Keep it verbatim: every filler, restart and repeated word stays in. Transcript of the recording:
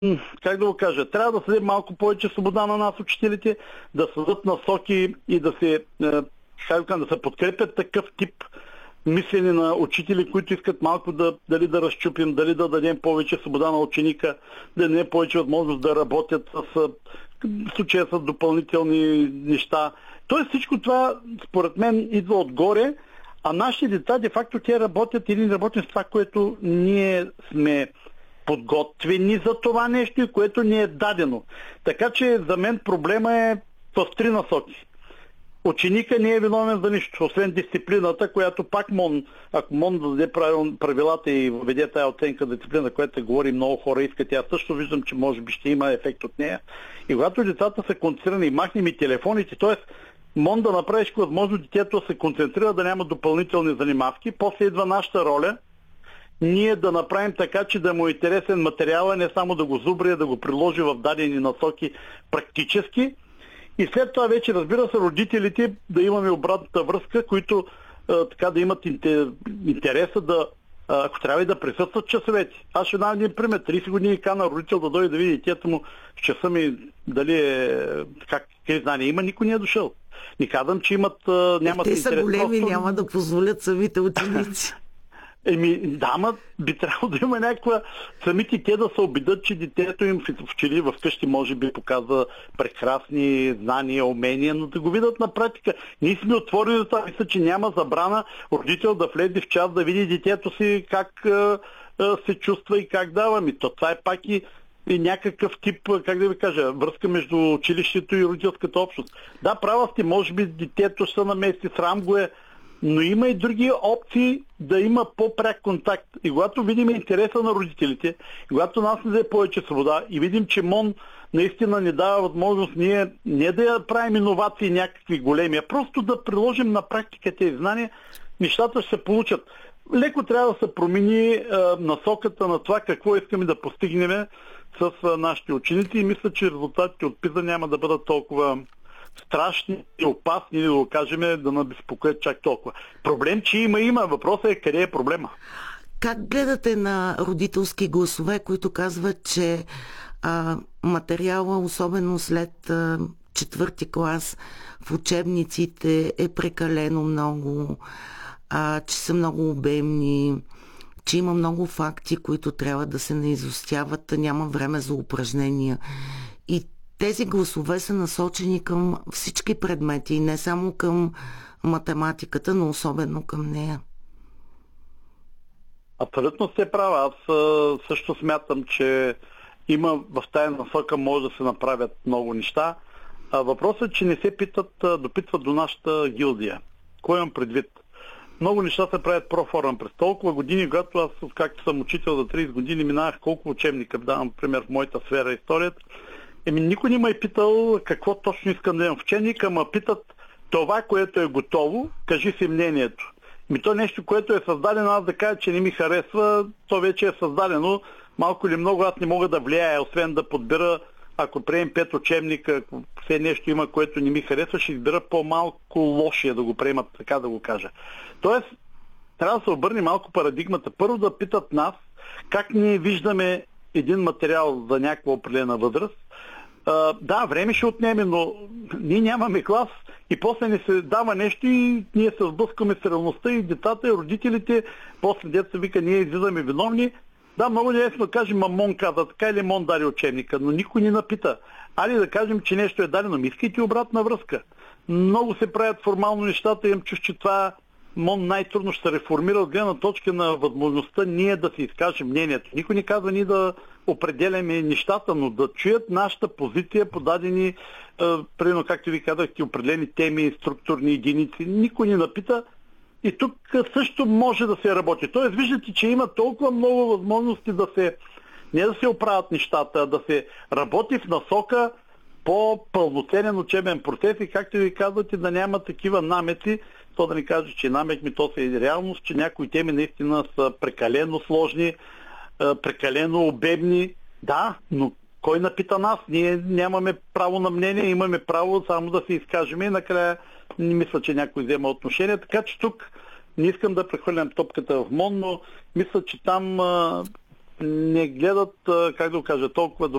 как да го кажа, трябва да се даде малко повече свобода на нас, учителите, да създадат насоки и да се, как да се подкрепят такъв тип мислене на учители, които искат малко да, дали да разчупим, дали да дадем повече свобода на ученика, да не е повече възможност да работят с, в случая с допълнителни неща. Тоест всичко това, според мен, идва отгоре, а нашите деца, де-факто, те работят или не работят с това, което ние сме подготвени за това нещо и което ни е дадено. Така че за мен проблема е в три насоки. Ученика не е виновен за нищо, освен дисциплината, която пак МОН, ако МОН да даде правилата и въведе тая оценка за дисциплина, която говори много хора искат, аз също виждам, че може би ще има ефект от нея. И когато децата са концентрирани и махнем и телефоните, т.е. МОН да направиш възможно детето се концентрира, да няма допълнителни занимавки, после идва нашата роля, ние да направим така, че да му е интересен материал, не само да го зубри, да го приложи в дадени насоки практически. И след това вече, разбира се, родителите да имаме обратната връзка, които а, така да имат интереса да, а, ако трябва и да присъстват часовете. Аз ще дам един пример. трийсет години кана родител да дойде да види детето му в часа ми, дали е, как, какви знания има, никой не е дошъл. Не казвам, че имат, а, нямат Те интерес. са големи, просто... няма да позволят самите ученици. Еми, да, ма би трябвало да има някаква... Самите те да се убедят, че детето им в вчери вкъщи може би показва прекрасни знания, умения, но да го видят на практика. Ние сме отворили за това. Мисля, че няма забрана родител да влезе в час да види детето си как а, а, се чувства и как дава. Ми, то това е пак и, и някакъв тип, как да ви кажа, връзка между училището и родителската общност. Да, права сте, може би детето ще се намести, срам го е, но има и други опции да има по-пряк контакт. И когато видим интереса на родителите, и когато нас не даде повече свобода и видим, че МОН наистина не дава възможност ние не да я правим иновации някакви големи, а просто да приложим на практика тези знания, нещата ще се получат. Леко трябва да се промени е, насоката на това какво искаме да постигнем с е, нашите ученици и мисля, че резултатите от ПИЗа няма да бъдат толкова страшни и опасни, да го кажем, да не безпокоят чак толкова. Проблем, че има, има. Въпросът е къде е проблема. Как гледате на родителски гласове, които казват, че а, материала, особено след а, четвърти клас, в учебниците е прекалено много, а, че са много обемни, че има много факти, които трябва да се наизустяват, няма време за упражнения. И тези гласове са насочени към всички предмети, не само към математиката, но особено към нея. Абсолютно сте права. Аз също смятам, че има в тая насока може да се направят много неща. Въпросът е, че не се питат, допитват до нашата гилдия. Кой имам предвид? Много неща се правят проформа. През толкова години, когато аз, както съм учител за трийсет години, минавах колко учебника, давам пример в моята сфера историята, еми никой не ме е питал какво точно искам да имам в учебника, ма питат това, което е готово, кажи си мнението. Ми то нещо, което е създадено, аз да кажа, че не ми харесва, то вече е създадено. Малко или много аз не мога да влияя, освен да подбера, ако приемем пет учебника, ако все нещо има, което не ми харесва, ще избера по-малко лошия да го приемат, така да го кажа. Тоест, трябва да се обърне малко парадигмата. Първо да питат нас, как ние виждаме един материал за някаква определена възраст. Uh, да, време ще отнеме, но ние нямаме клас и после не се дава нещо и ние се сблъскаме с реалността и децата и родителите, после деца вика, ние излизаме виновни. Да, много лесно да кажем, а МОН каза така или МОН даде учебника, но никой не напита. Али да кажем, че нещо е дадено, ми искайте обратна връзка. Много се правят формално нещата, имам чуш, че това МОН най-трудно ще се реформира от гледна точка на възможността ние да си изкажем мнението. Никой не казва ние да определяме нещата, но да чуят нашата позиция по дадени, е, примерно, както ви казахте, определени теми, структурни единици. Никой не напита и тук също може да се работи. Тоест, виждате, че има толкова много възможности да се, не да се оправят нещата, да се работи в насока по-пълноценен учебен процес и, както ви казвате, да няма такива намети, то да ни каже, че намек ми то са и реалност, че някои теми наистина са прекалено сложни, прекалено обемни. Да, но кой напита нас? Ние нямаме право на мнение, имаме право само да се изкажем и накрая не мисля, че някой взема отношение. Така че тук не искам да прехвърлям топката в МОН, но мисля, че там а, не гледат, а, как да го кажа, толкова